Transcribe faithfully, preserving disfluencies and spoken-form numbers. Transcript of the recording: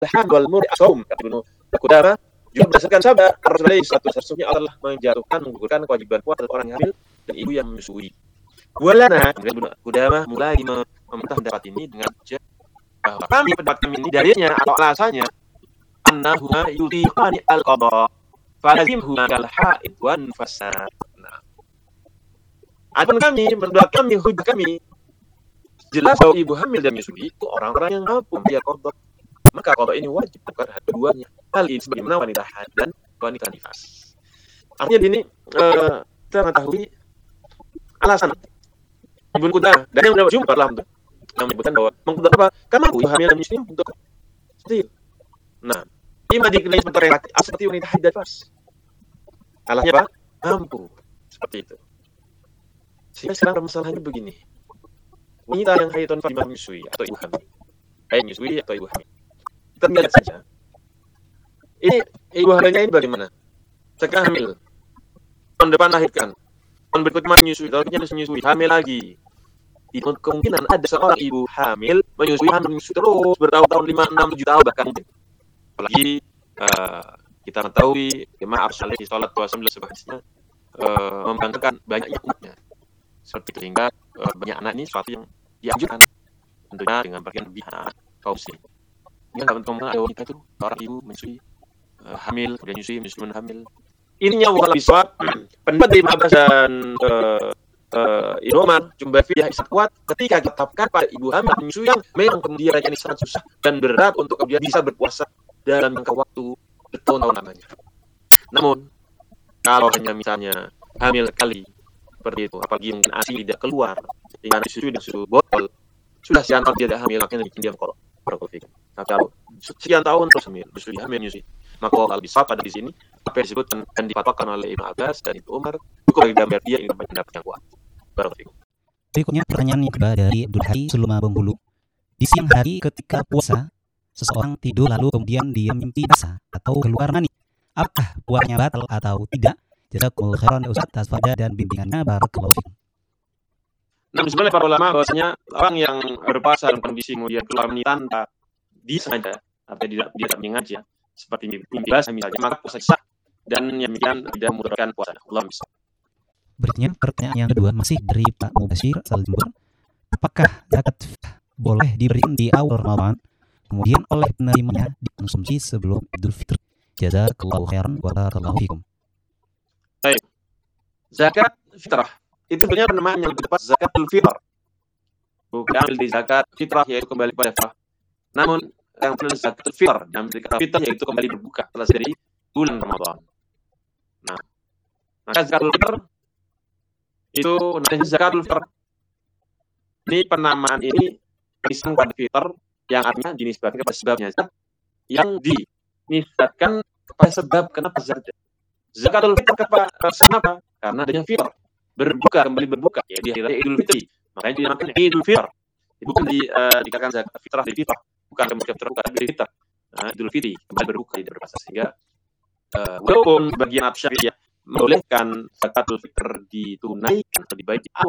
al-ham wal murdi as-shaum, kata Ibnu Qudamah. Juga berdasarkan sabda Rasulullah satu sesungguhnya Allah telah menjatuhkan menggugurkan kewajiban puasa orang yang hamil dan ibu yang menyusui. Walana, Ibnu Qudamah mulai membantah pendapat ini dengan hujah bahwa kami pendapat kami ini dalilnya atau alasannya annahuma yutihani al-qada falazimhuma kal haid wan fasad. Nah, adapun kami menurut kami hujah kami jelas bahwa ibu hamil dan menyusui itu orang-orang yang mampu membayar qada, maka qada ini wajib terhadap keduanya. Hal ini sebagaimana wanita haid dan wanita nifas. Artinya di ini uh, kita mengetahui alasan Ibnu Qudamah dan yang mendapat jumpa dalam yang menyebutkan bahwa mengkudar apa? Karena ibu hamil dan menyusui untuk seperti itu. Nah, ini dikenai seperti seperti wanita haid dan nifas. Alahnya apa? Mampu seperti itu. Sehingga sekarang masalahnya begini. Wanita yang haid dan nifas menyusui atau ibu hamil, haid menyusui atau ibu hamil. Kita lihat saja. Ini ibu hamilnya ini bagaimana? Sekarang hamil, tahun depan lahirkan, tahun berikutnya menyusui, tahun berikutnya menyusui, hamil lagi. Itu kemungkinan ada seorang ibu hamil menyusui, hamil menyusui terus bertahun-tahun, lima, enam, tujuh tahun bahkan mungkin. Apalagi uh, kita mengetahui jemaah Rasul alaihi salatu wasallam sebagainya uh, membanggakan banyaknya umatnya. Seperti itu, sehingga uh, banyak anak ini sesuatu yang dianjurkan tentunya dengan bagian lebih kaum muslim. Yang dapat ngomong ada wanita itu seorang ibu menyusui, Uh, hamil, kemudian nyusui, menyusui, hamil. Ininya bukan lebih soal pendapat dari Ibnu Abbas dan uh, uh, Ibnu Umar jumlah fidyah isat kuat ketika ditetapkan pada ibu hamil menyusui yang memang kemudian ini sangat susah dan berat untuk kemudian bisa berpuasa dalam jangka waktu bertahun-tahun lamanya. Namun kalau hanya misalnya hamil kali seperti itu, apalagi mungkin A S I tidak keluar dengan menyusui dan susu botol, sudah sekian tahun dia tidak hamil, makanya bikin dia korok. Tapi kalau sekian tahun terus hamil, menyusui, hamil, menyusui, maka kalau bisa pada di sini apa yang disebutkan dan difatwakan oleh Ibnu Abbas dan Ibnu Umar cukup bagi gambar dia ini pendapat yang kuat. Barakallahu. Berikutnya pertanyaan yang kedua dari Abdul Hai Suluma Bengkulu. Di siang hari ketika puasa, seseorang tidur lalu kemudian dia mimpi basah atau keluar mani. Apakah puasanya batal atau tidak? Jazakumullahu khairan Ustaz atas fada dan bimbingannya. Barakallahu fikum. Nah, sebenarnya para ulama bahwasanya orang yang berpuasa dalam kondisi kemudian keluar mani tanpa disengaja atau tidak tidak menyengaja seperti mimpi basah misalnya, maka puasa sah dan yang demikian tidak memudaratkan puasa. Allah bisa. Berikutnya pertanyaan yang kedua masih dari Pak Mubashir asal Jember. Apakah zakat boleh diberikan di awal Ramadan kemudian oleh penerimanya dikonsumsi sebelum Idul Fitri? Jazakallahu khairan wa barakallahu fikum. Baik. Zakat fitrah itu sebenarnya penamaan yang lebih tepat zakatul fitr. Bukan ambil di zakat fitrah yaitu kembali pada fitrah. Namun yang benar zakatul fitr dan kata fitr yaitu kembali berbuka setelah dari bulan Ramadan. Nah, maka zakatul fitr itu namanya zakatul fitr. Ini penamaan ini disebut pada fitr yang artinya dinisbatkan kepada sebabnya zakat yang dinisbatkan kepada sebab kenapa zakat. Zakatul fitr kepada kenapa? Karena adanya fitr, berbuka kembali berbuka ya di hari raya Idul Fitri. Makanya dinamakan Idul Fitr. Bukan di uh, dikatakan zakat fitrah di fitrah, bukan kembali fitrah bukan di fitrah. Nah, Idul Fitri kembali berbuka tidak berpuasa sehingga uh, walaupun bagian Syafi'iyah membolehkan zakatul fitr ditunaikan lebih baik di awal